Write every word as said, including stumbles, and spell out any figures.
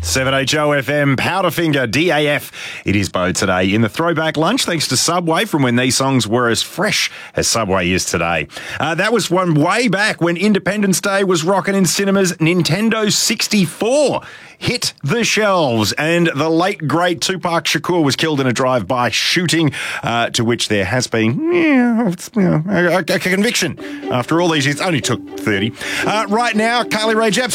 seven H O F M, Powderfinger, D A F. It is Bo today in the throwback lunch, thanks to Subway, from when these songs were as fresh as Subway is today. Uh, that was one way back when Independence Day was rocking in cinemas. Nintendo sixty-four hit the shelves, and the late, great Tupac Shakur was killed in a drive-by shooting, uh, to which there has been yeah, you know, a, a conviction after all these years. It only took thirty. Uh, right now, Carly Rae Jepsen.